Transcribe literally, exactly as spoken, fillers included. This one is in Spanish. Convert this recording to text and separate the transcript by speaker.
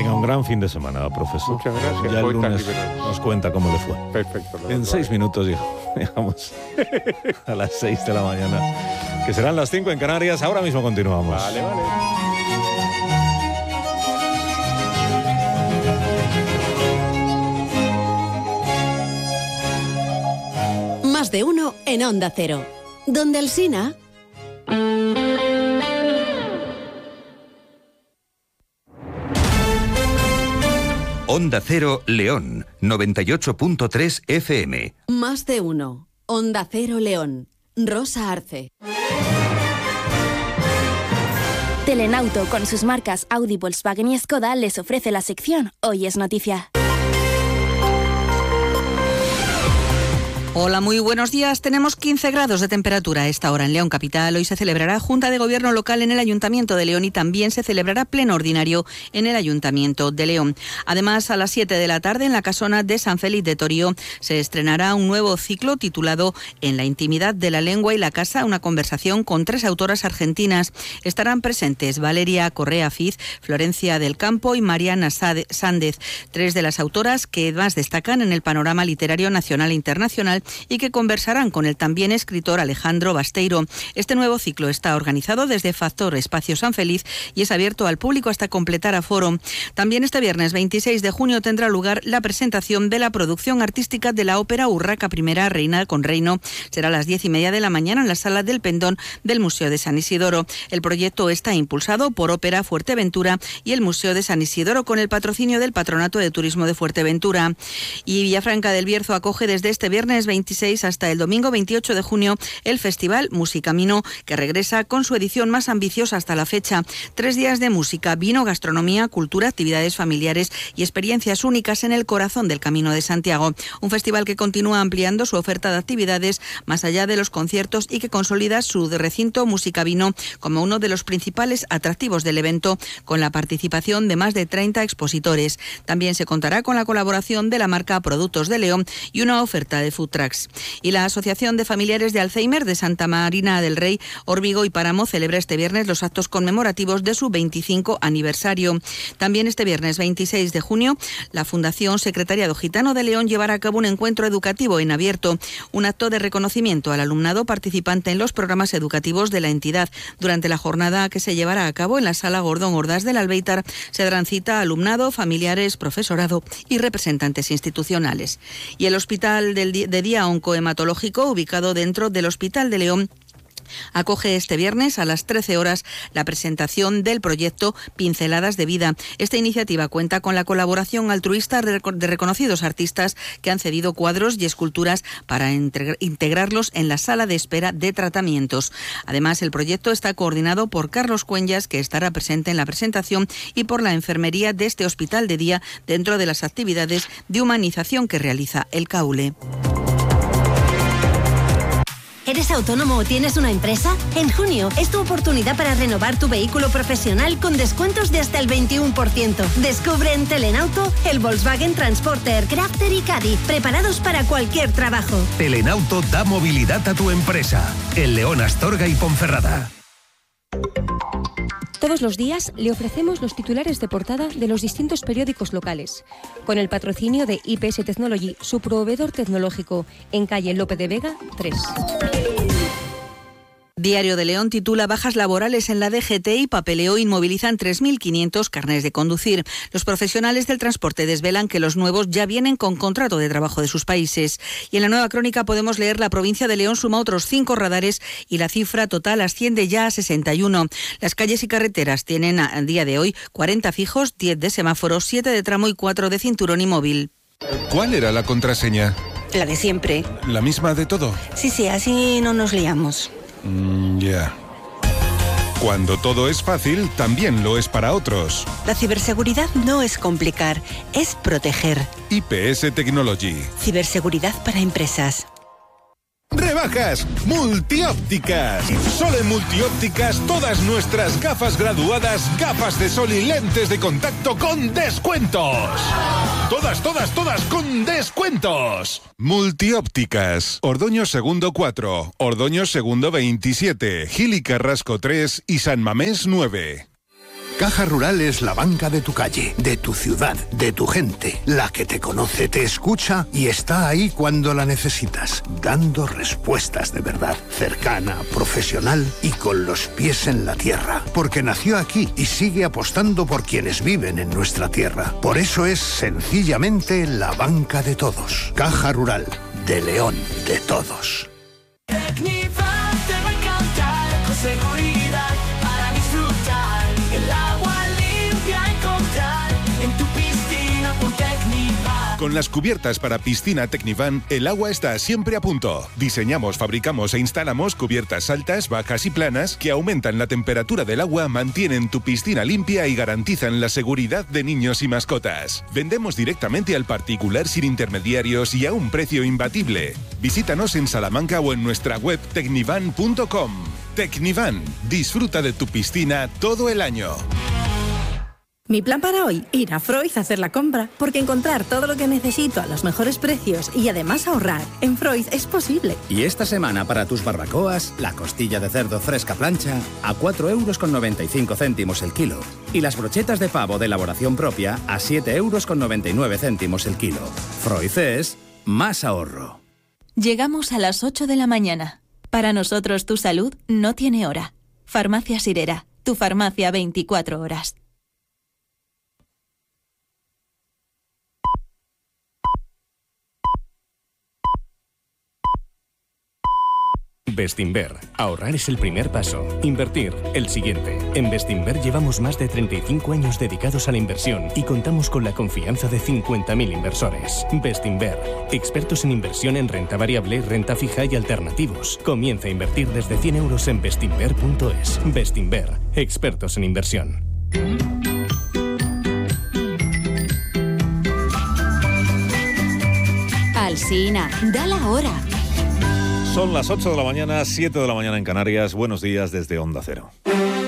Speaker 1: tenga un gran fin de semana, profesor.
Speaker 2: Muchas gracias.
Speaker 1: Ya el lunes nos cuenta cómo le fue.
Speaker 2: Perfecto.
Speaker 1: En seis minutos llegamos a las seis de la mañana, que serán las cinco en Canarias. Ahora mismo continuamos.
Speaker 2: Vale, vale.
Speaker 3: Más de uno en Onda Cero. Donde Alsina.
Speaker 4: Onda Cero León, noventa y ocho punto tres F M.
Speaker 3: Más de uno. Onda Cero León. Rosa Arce.
Speaker 5: Telenauto, con sus marcas Audi, Volkswagen y Skoda, les ofrece la sección Hoy es Noticia.
Speaker 6: Hola, muy buenos días. Tenemos quince grados de temperatura a esta hora en León Capital. Hoy se celebrará Junta de Gobierno Local en el Ayuntamiento de León y también se celebrará Pleno Ordinario en el Ayuntamiento de León. Además, a las siete de la tarde en la casona de San Félix de Torío se estrenará un nuevo ciclo titulado En la intimidad de la lengua y la casa, una conversación con tres autoras argentinas. Estarán presentes Valeria Correa Fiz, Florencia del Campo y Mariana Sández, tres de las autoras que más destacan en el panorama literario nacional e internacional y que conversarán con el también escritor Alejandro Basteiro. Este nuevo ciclo está organizado desde Factor Espacio San Feliz y es abierto al público hasta completar aforo. También este viernes veintiséis de junio tendrá lugar la presentación de la producción artística de la ópera Urraca Primera, Reina con Reino. Será a las diez y media de la mañana en la Sala del Pendón del Museo de San Isidoro. El proyecto está impulsado por Ópera Fuerteventura y el Museo de San Isidoro con el patrocinio del Patronato de Turismo de Fuerteventura. Y Villafranca del Bierzo acoge desde este viernes veintiséis hasta el domingo veintiocho de junio el Festival Musicamino, que regresa con su edición más ambiciosa hasta la fecha. Tres días de música, vino, gastronomía, cultura, actividades familiares y experiencias únicas en el corazón del Camino de Santiago. Un festival que continúa ampliando su oferta de actividades más allá de los conciertos y que consolida su recinto Musicavino como uno de los principales atractivos del evento, con la participación de más de treinta expositores. También se contará con la colaboración de la marca Productos de León y una oferta de food trucks. Y la Asociación de Familiares de Alzheimer de Santa Marina del Rey, Órbigo y Páramo celebra este viernes los actos conmemorativos de su veinticinco aniversario. También este viernes veintiséis de junio, la Fundación Secretariado Gitano de León llevará a cabo un encuentro educativo en abierto, un acto de reconocimiento al alumnado participante en los programas educativos de la entidad. Durante la jornada que se llevará a cabo en la Sala Gordón Ordaz del Albéitar, se darán cita a alumnado, familiares, profesorado y representantes institucionales. Y el Hospital del Día de Día Oncohematológico, ubicado dentro del Hospital de León, acoge este viernes a las trece horas la presentación del proyecto Pinceladas de Vida. Esta iniciativa cuenta con la colaboración altruista de reconocidos artistas que han cedido cuadros y esculturas para integrarlos en la sala de espera de tratamientos. Además, el proyecto está coordinado por Carlos Cuenllas, que estará presente en la presentación, y por la enfermería de este hospital de día dentro de las actividades de humanización que realiza el Caule.
Speaker 7: ¿Eres autónomo o tienes una empresa? En junio es tu oportunidad para renovar tu vehículo profesional con descuentos de hasta el veintiuno por ciento. Descubre en Telenauto el Volkswagen Transporter, Crafter y Caddy, preparados para cualquier trabajo.
Speaker 8: Telenauto da movilidad a tu empresa. En León, Astorga y Ponferrada.
Speaker 9: Todos los días le ofrecemos los titulares de portada de los distintos periódicos locales, con el patrocinio de I P S Technology, su proveedor tecnológico, en calle Lope de Vega tres.
Speaker 6: Diario de León titula Bajas laborales en la D G T y papeleo inmovilizan tres mil quinientos carnés de conducir. Los profesionales del transporte desvelan que los nuevos ya vienen con contrato de trabajo de sus países. Y en la nueva crónica podemos leer la provincia de León suma otros cinco radares y la cifra total asciende ya a sesenta y uno. Las calles y carreteras tienen a día de hoy cuarenta fijos, diez de semáforos, siete de tramo y cuatro de cinturón y móvil.
Speaker 10: ¿Cuál era la contraseña?
Speaker 11: La de siempre.
Speaker 10: ¿La misma de todo?
Speaker 11: Sí, sí, así no nos liamos.
Speaker 10: Mm, ya. Yeah. Cuando todo es fácil, también lo es para otros.
Speaker 11: La ciberseguridad no es complicar, es proteger.
Speaker 10: I P S Technology.
Speaker 11: Ciberseguridad para empresas.
Speaker 12: Rebajas multiópticas. Solo en multiópticas todas nuestras gafas graduadas, gafas de sol y lentes de contacto con descuentos. Todas, todas, todas con descuentos. Multiópticas. Ordoño Segundo cuatro, Ordoño Segundo veintisiete, Gil y Carrasco tres y San Mamés nueve.
Speaker 2: Caja Rural es la banca de tu calle, de tu ciudad, de tu gente, la que te conoce, te escucha y está ahí cuando la necesitas, dando respuestas de verdad, cercana, profesional y con los pies en la tierra, porque nació aquí y sigue apostando por quienes viven en nuestra tierra. Por eso es sencillamente la banca de todos. Caja Rural, de León, de todos.
Speaker 13: Tecnifan te va a encantar, con seguridad para disfrutar. El agua limpia encontrar en tu piscina con Tecnifan.
Speaker 12: Con las cubiertas para piscina Tecnifan, el agua está siempre a punto. Diseñamos, fabricamos e instalamos cubiertas altas, bajas y planas que aumentan la temperatura del agua, mantienen tu piscina limpia y garantizan la seguridad de niños y mascotas. Vendemos directamente al particular sin intermediarios y a un precio imbatible. Visítanos en Salamanca o en nuestra web tecnifan punto com. Tecnifan, disfruta de tu piscina todo el año.
Speaker 14: Mi plan para hoy, ir a Freud a hacer la compra, porque encontrar todo lo que necesito a los mejores precios y además ahorrar en Freud es posible.
Speaker 15: Y esta semana para tus barbacoas, la costilla de cerdo fresca plancha a cuatro euros con noventa y cinco céntimos el kilo. Y las brochetas de pavo de elaboración propia a siete euros con noventa y nueve céntimos el kilo. Freud es más ahorro.
Speaker 16: Llegamos a las ocho de la mañana. Para nosotros tu salud no tiene hora. Farmacia Sirera, tu farmacia veinticuatro horas.
Speaker 17: Bestinver. Ahorrar es el primer paso. Invertir, el siguiente. En Bestinver llevamos más de treinta y cinco años dedicados a la inversión y contamos con la confianza de cincuenta mil inversores. Bestinver. Expertos en inversión en renta variable, renta fija y alternativos. Comienza a invertir desde cien euros en bestinver punto es. Bestinver. Expertos en inversión.
Speaker 3: Alsina, da la hora.
Speaker 1: Son las ocho de la mañana, siete de la mañana en Canarias. Buenos días desde Onda Cero.